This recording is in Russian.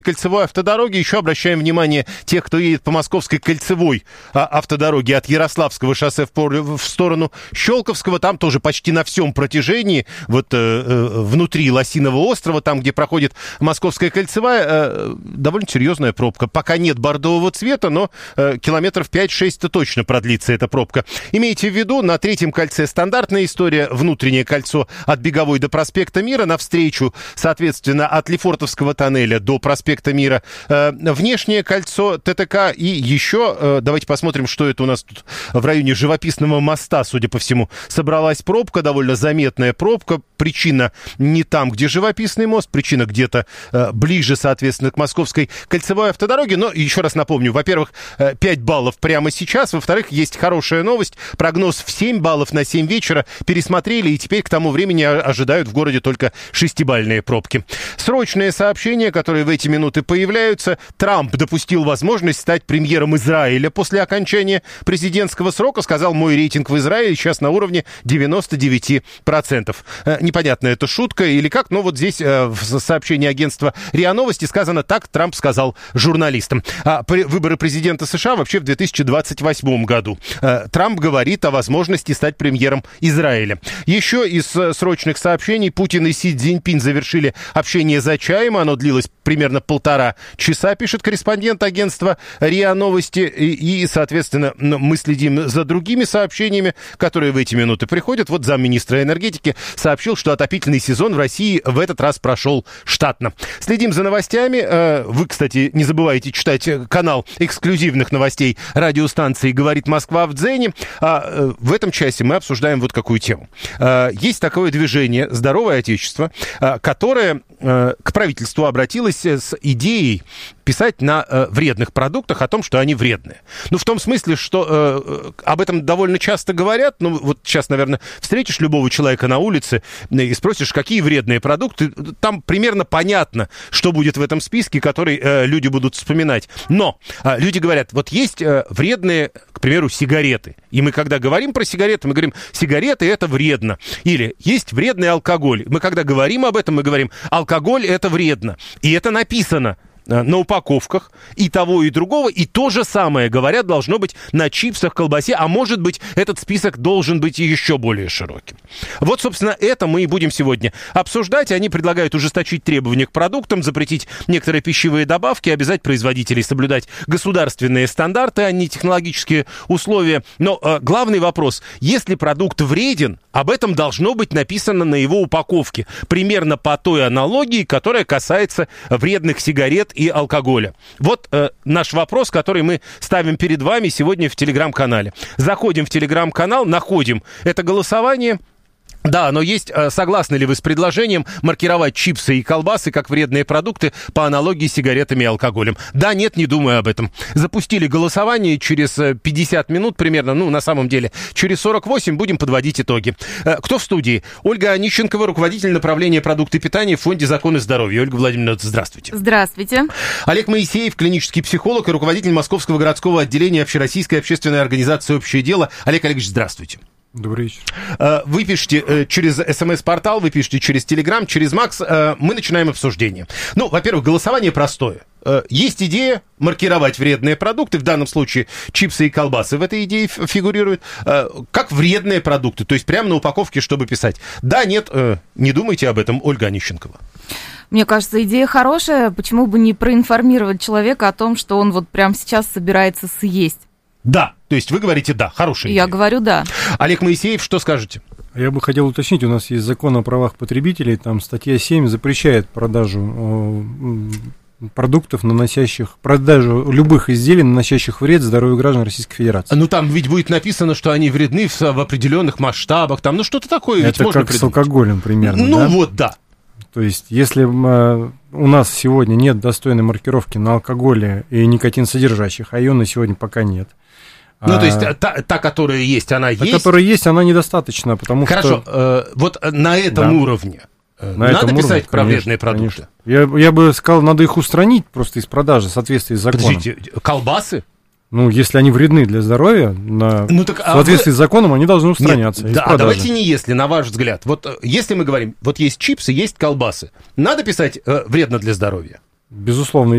кольцевой автодороги. Еще обращаем внимание тех, кто едет по Московской кольцевой автодороге от Ярославского шоссе в сторону Щелковского. Там тоже почти на всем протяжении, вот внутри Лосиного острова, там, где проходит Московская кольцевая, довольно серьезная пробка. Пока нет бордового цвета, но километров 5-6-то точно продлится эта пробка. Имейте в виду, на третьем кольце стандартная история, внутреннее кольцо от Беговой до проспекта Мира, навстречу, соответственно, от Лефортовского тоннеля до проспекта Мира, внешнее кольцо ТТК и еще, давайте посмотрим, что это у нас тут в районе Живописного моста, судя по всему, собралась пробка, довольно заметная пробка. Причина не там, где Живописный мост, причина где-то ближе, соответственно, к Московской кольцевой автодороге. Но еще раз напомню, во-первых, 5 баллов прямо сейчас, во-вторых, есть хорошая новость, прогноз в 7 баллов на 7 вечера пересмотрели, и теперь к тому времени ожидают в городе только 6-бальные пробки. Срочное сообщение, которое в эти минуты появляются. Трамп допустил возможность стать премьером Израиля после окончания президентского срока. Сказал, мой рейтинг в Израиле сейчас на уровне 99%. Непонятно, это шутка или как, но вот здесь в сообщении агентства РИА Новости сказано так, Трамп сказал журналистам. Выборы президента США вообще в 2028 году. Трамп говорит о возможности стать премьером Израиля. Еще из срочных сообщений: Путин и Си Цзиньпин завершили общение за чаем. Оно длилось примерно 1,5 часа, пишет корреспондент агентства РИА Новости. И, соответственно, мы следим за другими сообщениями, которые в эти минуты приходят. Вот замминистра энергетики сообщил, что отопительный сезон в России в этот раз прошел штатно. Следим за новостями. Вы, кстати, не забывайте читать канал эксклюзивных новостей радиостанции «Говорит Москва» в Дзене. В этом часе мы обсуждаем вот какую тему. Есть такое движение «Здоровое Отечество», которое к правительству обратилось с идеей писать на вредных продуктах о том, что они вредные. Ну, в том смысле, что об этом довольно часто говорят. Ну, вот сейчас, наверное, встретишь любого человека на улице и спросишь, какие вредные продукты. Там примерно понятно, что будет в этом списке, который люди будут вспоминать. Но люди говорят, вот есть вредные, к примеру, сигареты. И мы, когда говорим про сигареты, мы говорим, сигареты — это вредно. Или есть вредный алкоголь. Мы, когда говорим об этом, мы говорим, алкоголь — это вредно. И это написано на упаковках и того, и другого, и то же самое, говорят, должно быть на чипсах, колбасе, а может быть, этот список должен быть еще более широким. Вот, собственно, это мы и будем сегодня обсуждать. Они предлагают ужесточить требования к продуктам, запретить некоторые пищевые добавки, обязать производителей соблюдать государственные стандарты, а не технологические условия. Но главный вопрос, если продукт вреден, об этом должно быть написано на его упаковке, примерно по той аналогии, которая касается вредных сигарет и алкоголя. Вот наш вопрос, который мы ставим перед вами сегодня в Телеграм-канале. Заходим в Телеграм-канал, находим это голосование. Да, оно есть. Согласны ли вы с предложением маркировать чипсы и колбасы как вредные продукты по аналогии с сигаретами и алкоголем? Да, нет, не думаю об этом. Запустили голосование через 50 минут примерно, ну, на самом деле, через 48 будем подводить итоги. Кто в студии? Ольга Онищенкова, руководитель направления продукты питания в Фонде «Закон и здоровье». Ольга Владимировна, здравствуйте. Здравствуйте. Олег Моисеев, клинический психолог и руководитель Московского городского отделения Общероссийской общественной организации «Общее дело». Олег Олегович, здравствуйте. Добрый вечер. Вы пишете через СМС-портал, вы пишете через Телеграм, через Макс. Мы начинаем обсуждение. Ну, во-первых, голосование простое. Есть идея маркировать вредные продукты, в данном случае чипсы и колбасы в этой идее фигурируют, как вредные продукты, то есть прямо на упаковке, чтобы писать. Да, нет, не думайте об этом, Ольга Онищенкова. Мне кажется, идея хорошая. Почему бы не проинформировать человека о том, что он вот прямо сейчас собирается съесть? Да, то есть вы говорите «да», хорошая идея. Я говорю «да». Олег Моисеев, что скажете? Я бы хотел уточнить, у нас есть закон о правах потребителей, там статья 7 запрещает продажу продуктов, продажу любых изделий, наносящих вред здоровью граждан Российской Федерации. Ну, там ведь будет написано, что они вредны в определенных масштабах, там, ну, что-то такое ведь это можно как придумать. С алкоголем примерно, ну, да? вот, да. То есть, если у нас сегодня нет достойной маркировки на алкоголе и никотин содержащих, а ее на сегодня пока нет. Ну, то есть, та, которая есть, она есть? Та, которая есть, она недостаточна, потому что... Хорошо, вот на этом уровне надо писать про вредные продукты? Я бы сказал, надо их устранить просто из продажи в соответствии с законом. Подождите, колбасы? Ну, если они вредны для здоровья, в соответствии с законом, они должны устраняться. Нет, да, давайте не если, на ваш взгляд. Вот если мы говорим, вот есть чипсы, есть колбасы, надо писать вредно для здоровья? безусловно,